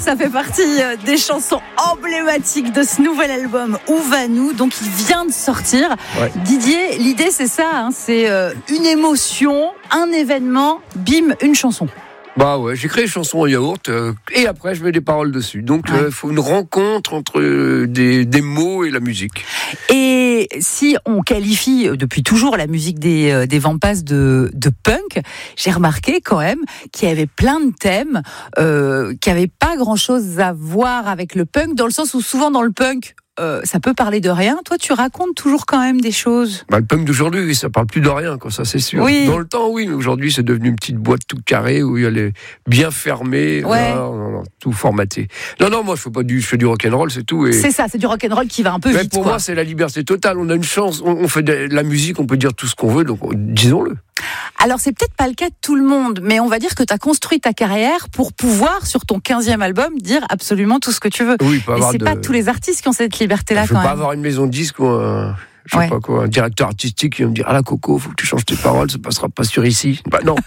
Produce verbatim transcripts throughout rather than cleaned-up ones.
Ça fait partie des chansons emblématiques de ce nouvel album Où va-nous, donc il vient de sortir. Ouais. Didier, l'idée c'est ça, hein, c'est euh, une émotion, un événement, bim, une chanson. Bah ouais, j'ai créé une chanson en yaourt euh, et après je mets des paroles dessus. Donc il ouais. euh, faut une rencontre entre euh, des, des mots et la musique. Et si on qualifie depuis toujours la musique des, euh, des Vampas de, de punk, j'ai remarqué quand même qu'il y avait plein de thèmes euh, qui n'avaient pas grand-chose à voir avec le punk, dans le sens où souvent dans le punk, Euh, ça peut parler de rien. Toi, tu racontes toujours quand même des choses. Bah, le punk d'aujourd'hui, ça parle plus de rien, quoi, ça c'est sûr. Oui. Dans le temps, oui, mais aujourd'hui, c'est devenu une petite boîte toute carrée où il y a les bien fermée, ouais. non, non, non, tout formaté. Non, non, moi, je fais pas du, je fais du rock'n'roll, c'est tout. Et... C'est ça, c'est du rock'n'roll qui va un peu mais vite. Pour quoi. moi, c'est la liberté totale. On a une chance, on, on fait de la musique, on peut dire tout ce qu'on veut, donc disons-le. Alors, c'est peut-être pas le cas de tout le monde, mais on va dire que tu as construit ta carrière pour pouvoir, sur ton quinzième album, dire absolument tout ce que tu veux. Oui, pas Et c'est de... pas tous les artistes qui ont cette liberté-là, je quand même. Je veux pas avoir une maison de disques ou un, je sais ouais. pas quoi, un directeur artistique qui va me dire « Ah la Coco, faut que tu changes tes paroles, ça passera pas sur ici. » Bah non.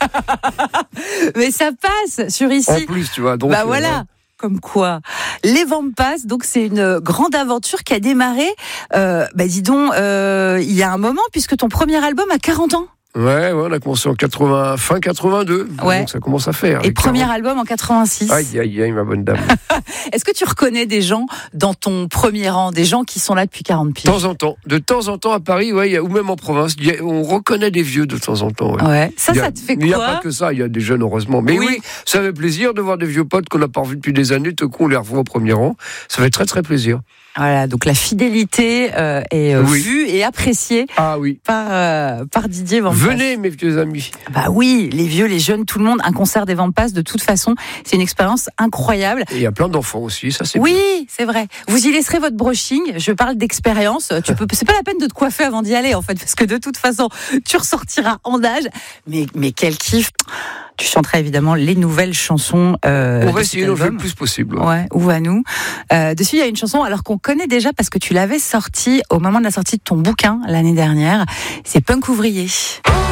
Mais ça passe sur ici. En plus, tu vois. Donc, bah voilà. Euh, Comme quoi, les Vampas, donc c'est une grande aventure qui a démarré, euh, bah dis donc, euh, il y a un moment, puisque ton premier album a quarante ans. Ouais, ouais, on a commencé en quatre-vingts, fin quatre-vingt-deux, ouais. Donc ça commence à faire. Et premier quarante album en quatre-vingt-six. Aïe, aïe, aïe, ma bonne dame. Est-ce que tu reconnais des gens dans ton premier rang, des gens qui sont là depuis quarante piges? De temps en temps, de temps en temps à Paris, ouais, y a, ou même en province, y a, on reconnaît des vieux de temps en temps. Ouais. ouais. Ça, a, ça te fait quoi? Il n'y a pas que ça, il y a des jeunes heureusement. Mais oui. oui, ça fait plaisir de voir des vieux potes qu'on n'a pas revus depuis des années, tout coup on les revoit au premier rang. Ça fait très très plaisir. Voilà, donc la fidélité euh, est euh, oui. vue et appréciée ah, oui. par, euh, par Didier Vampas. Venez mes vieux amis. Bah oui, les vieux, les jeunes, tout le monde, un concert des Vampas, de toute façon, c'est une expérience incroyable. Et il y a plein d'enfants aussi, ça c'est Oui, bien. C'est vrai. Vous y laisserez votre brushing, je parle d'expérience. Tu peux, c'est pas la peine de te coiffer avant d'y aller en fait, parce que de toute façon, tu ressortiras en âge. Mais, mais quel kiff. Tu chanteras évidemment les nouvelles chansons. Euh, On va essayer d'en jouer le plus possible. Ouais, ouais Où va-nous. Euh, dessus, il y a une chanson alors qu'on connaît déjà parce que tu l'avais sortie au moment de la sortie de ton bouquin l'année dernière. C'est Punk Ouvrier.